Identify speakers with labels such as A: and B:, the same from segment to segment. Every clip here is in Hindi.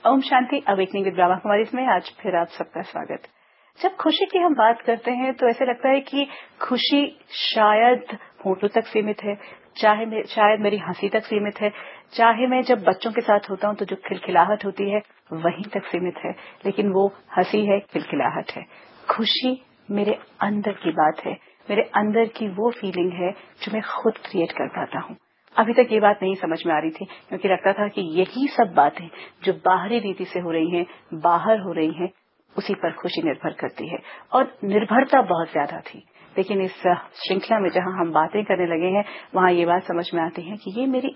A: ओम शांति अवेकनिंग विद ब्रह्मा कुमारीज में आज फिर आप सबका स्वागत। जब खुशी की हम बात करते हैं तो ऐसे लगता है कि खुशी शायद होठों तक सीमित है, शायद मेरी हंसी तक सीमित है, चाहे मैं जब बच्चों के साथ होता हूं तो जो खिलखिलाहट होती है वहीं तक सीमित है, लेकिन वो हंसी है, खिलखिलाहट है। खुशी मेरे अंदर की बात है, मेरे अंदर की वो फीलिंग है जो मैं खुद क्रिएट कर पाता हूं। अभी तक ये बात नहीं समझ में आ रही थी, क्योंकि लगता था कि यही सब बातें जो बाहरी रीति से हो रही हैं, बाहर हो रही हैं, उसी पर खुशी निर्भर करती है और निर्भरता बहुत ज्यादा थी। लेकिन इस श्रृंखला में जहां हम बातें करने लगे हैं, वहां ये बात समझ में आती है कि ये मेरी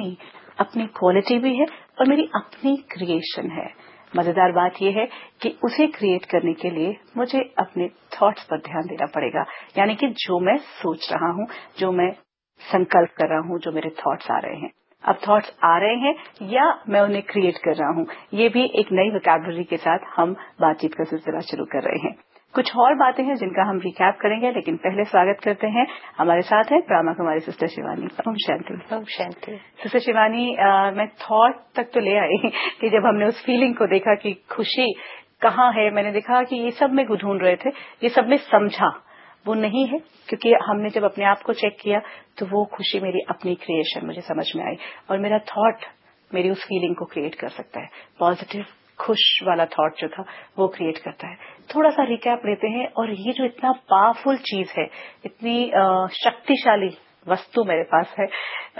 A: अपनी क्वालिटी भी है और मेरी अपनी क्रिएशन है। मजेदार बात यह है कि उसे क्रिएट करने के लिए मुझे अपने थॉट्स पर ध्यान देना पड़ेगा, यानी कि जो मैं सोच रहा हूं, जो मैं संकल्प कर रहा हूं, जो मेरे थॉट्स आ रहे हैं। अब थॉट्स आ रहे हैं या मैं उन्हें क्रिएट कर रहा हूं, ये भी एक नई वोकैबुलरी के साथ हम बातचीत का सिलसिला शुरू कर रहे हैं। कुछ और बातें हैं जिनका हम रिकैप करेंगे, लेकिन पहले स्वागत करते हैं। हमारे साथ है ब्रह्मा कुमारी सिस्टर शिवानी। ओम शांति।
B: ओम शांति।
A: सिस्टर शिवानी, मैं थॉट तक तो ले आई कि जब हमने उस फीलिंग को देखा कि खुशी कहाँ है, मैंने देखा कि ये सब में ढूंढ रहे थे, ये सब में समझा वो नहीं है, क्योंकि हमने जब अपने आप को चेक किया तो वो खुशी मेरी अपनी क्रिएशन मुझे समझ में आई और मेरा थॉट मेरी उस फीलिंग को क्रिएट कर सकता है। पॉजिटिव खुश वाला थॉट जो था वो क्रिएट करता है। थोड़ा सा रिकैप लेते हैं, और ये जो इतना पावरफुल चीज है, इतनी शक्तिशाली वस्तु मेरे पास है,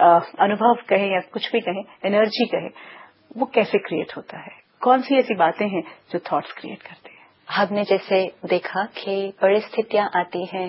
A: अनुभव कहें या कुछ भी कहें, एनर्जी कहें, वो कैसे क्रिएट होता है? कौन सी ऐसी बातें हैं जो थॉट्स क्रिएट करते हैं?
B: हमने जैसे देखा कि परिस्थितियां आती हैं,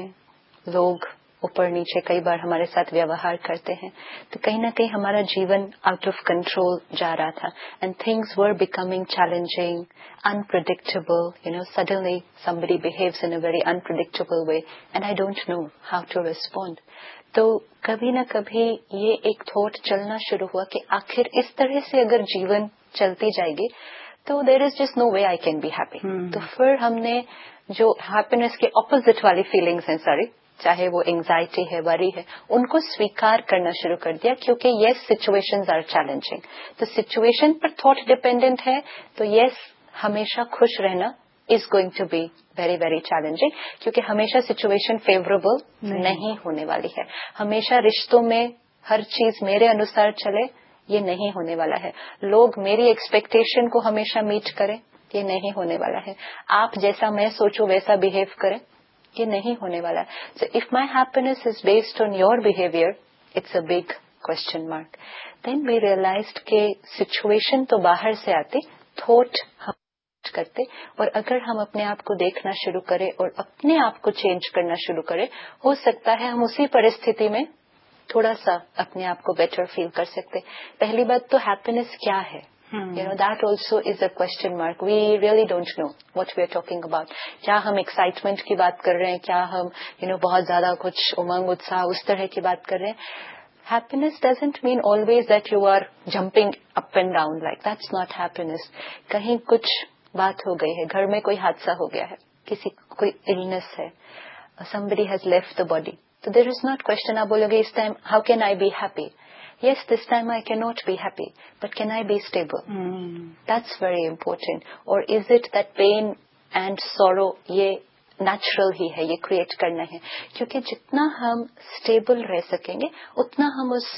B: लोग ऊपर नीचे कई बार हमारे साथ व्यवहार करते हैं, तो कहीं ना कहीं हमारा जीवन आउट ऑफ कंट्रोल जा रहा था and things were becoming challenging, unpredictable. Suddenly somebody behaves in a very unpredictable way and I don't know how to respond. तो कभी ना कभी ये एक थॉट चलना शुरू हुआ कि आखिर इस तरह से अगर जीवन चलती जाएगी तो there is just no way I can be happy. तो फिर हमने जो हैप्पीनेस के ऑपोजिट वाली फीलिंग्स हैं सारी, चाहे वो एंजाइटी है, वरी है, उनको स्वीकार करना शुरू कर दिया, क्योंकि यस सिचुएशंस आर चैलेंजिंग। तो सिचुएशन पर थॉट डिपेंडेंट है तो यस हमेशा खुश रहना is going to be very very challenging, क्योंकि हमेशा सिचुएशन फेवरेबल नहीं होने वाली है। हमेशा रिश्तों में हर चीज मेरे अनुसार चले, ये नहीं होने वाला है। लोग मेरी एक्सपेक्टेशन को हमेशा मीट करें, ये नहीं होने वाला है। आप जैसा मैं सोचूं वैसा बिहेव करें, ये नहीं होने वाला है। So if my happiness is based on your behaviour, it's a big question mark. Then we realised के सिचुएशन तो बाहर से आती, थॉट हम करते, और अगर हम अपने आप को देखना शुरू करें और अपने आप को चेंज करना शुरू करें, हो सकता है हम उसी परिस्थिति में थोड़ा सा अपने आप को बेटर फील कर सकते। पहली बात तो हैप्पीनेस क्या है, that also is a question mark. We really don't know what we are talking about. क्या हम एक्साइटमेंट की बात कर रहे हैं, क्या हम बहुत ज्यादा कुछ उमंग उत्साह उस तरह की बात कर रहे हैं। Happiness doesn't mean always that you are jumping up and down, like that's not happiness. कहीं कुछ बात हो गई है, घर में कोई हादसा हो गया है, किसी कोई इलनेस है, somebody has left the body. So there is not question, आप बोलोगे इस time how can I be happy? Yes, this time I cannot be happy, but can I be stable? That's very important. Or is it that pain and sorrow ये नेचुरल ही है, ये क्रिएट करना है? क्योंकि जितना हम स्टेबल रह सकेंगे उतना हम उस